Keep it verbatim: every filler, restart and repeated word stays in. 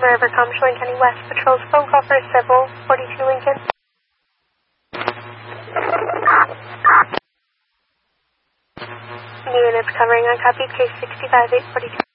River Com, Chelan County West Patrol's phone call for Civil forty-two Lincoln. Units covering on copy, case sixty-five eight forty-two.